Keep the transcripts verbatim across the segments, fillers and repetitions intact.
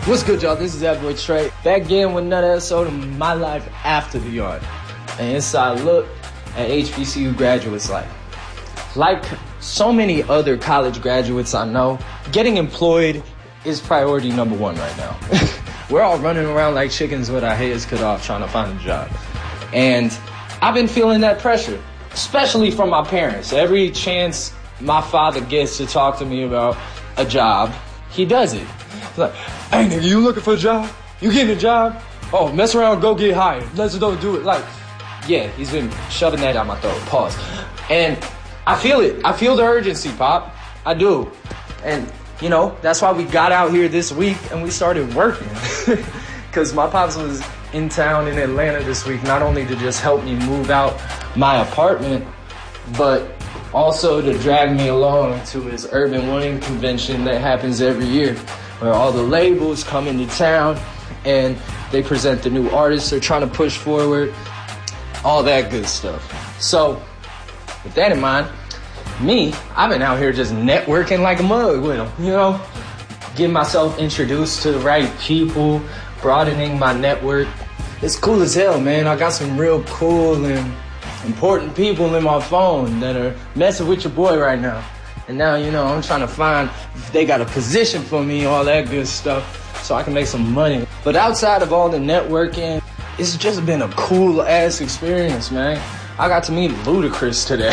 What's good, y'all? This is that boy Trey. Back again with another episode of My Life After the Yard. An inside look at H B C U graduates' life. Like so many other college graduates I know, getting employed is priority number one right now. We're all running around like chickens with our heads cut off trying to find a job. And I've been feeling that pressure, especially from my parents. Every chance my father gets to talk to me about a job, he does it. He's like, hey nigga, you looking for a job? You getting a job? Oh, mess around, go get hired. Let's don't do it. Like, yeah, he's been shoving that down my throat. Pause. And I feel it. I feel the urgency, Pop. I do. And, you know, that's why we got out here this week and we started working. Because my pops was in town in Atlanta this week, not only to just help me move out my apartment, but also to drag me along to his Urban Winning convention that happens every year, where all the labels come into town and they present the new artists they're trying to push forward, all that good stuff. So, with that in mind, me, I've been out here just networking like a mug with them, you know? Getting myself introduced to the right people, broadening my network. It's cool as hell, man. I got some real cool and important people in my phone that are messing with your boy right now. And now, you know, I'm trying to find if they got a position for me, all that good stuff, so I can make some money. But outside of all the networking, it's just been a cool-ass experience, man. I got to meet Ludacris today.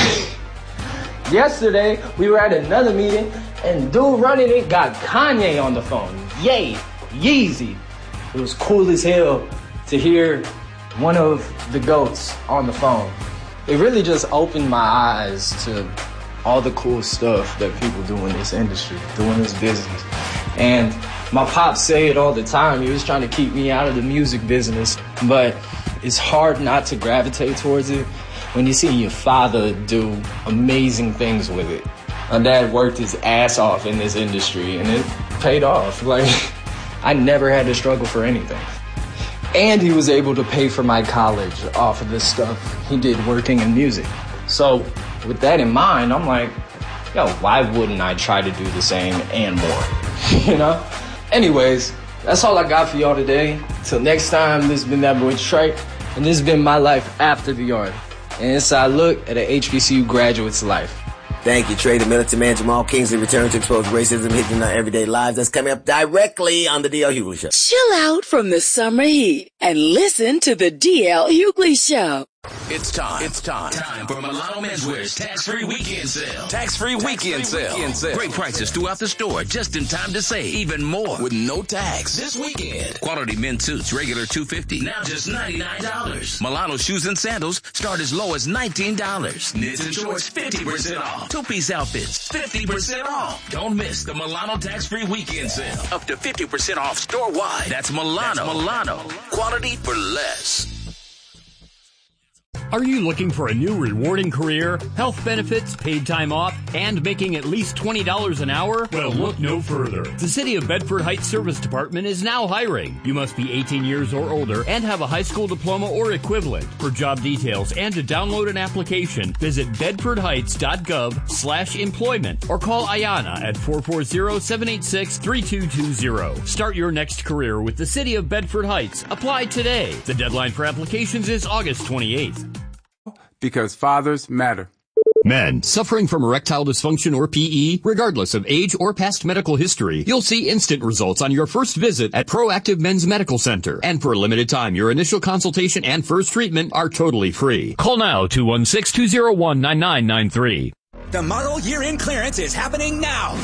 Yesterday, we were at another meeting, and dude running it got Kanye on the phone. Yay, Yeezy. It was cool as hell to hear one of the GOATs on the phone. It really just opened my eyes to all the cool stuff that people do in this industry, doing this business. And my pops say it all the time. He was trying to keep me out of the music business, but it's hard not to gravitate towards it when you see your father do amazing things with it. My dad worked his ass off in this industry, and it paid off. Like, I never had to struggle for anything. And he was able to pay for my college off of the stuff he did working in music. So with that in mind, I'm like, yo, why wouldn't I try to do the same and more? You know? Anyways, that's all I got for y'all today. Till next time, this has been that boy Trey, and this has been My Life After the Yard. An inside look at an H B C U graduate's life. Thank you, Trey. The militant man Jamal Kingsley returns to expose racism hitting our everyday lives. That's coming up directly on the D L Hughley Show. Chill out from the summer heat and listen to the D L Hughley Show. It's time. It's time. Time for Milano Menswear's tax-free weekend sale. Tax-free weekend, sale. weekend sale. Great prices throughout the store, just in time to save even more with no tax. This weekend, quality men's suits, regular two hundred fifty dollars, now just ninety-nine dollars. Milano shoes and sandals start as low as nineteen dollars. Knits and shorts, fifty percent off. Two-piece outfits, fifty percent off. Don't miss the Milano tax-free weekend sale. Up to fifty percent off store-wide. That's Milano. That's Milano. Quality for less. Are you looking for a new rewarding career, health benefits, paid time off, and making at least twenty dollars an hour? Well, look no further. The City of Bedford Heights Service Department is now hiring. You must be eighteen years or older and have a high school diploma or equivalent. For job details and to download an application, visit bedfordheights.gov slash employment or call Ayana at four four zero, seven eight six, three two two zero. Start your next career with the City of Bedford Heights. Apply today. The deadline for applications is August twenty-eighth. Because fathers matter. Men suffering from erectile dysfunction or P E, regardless of age or past medical history, you'll see instant results on your first visit at Proactive Men's Medical Center. And for a limited time, your initial consultation and first treatment are totally free. Call now, two one six, two zero one, nine nine nine three. The model year-end clearance is happening now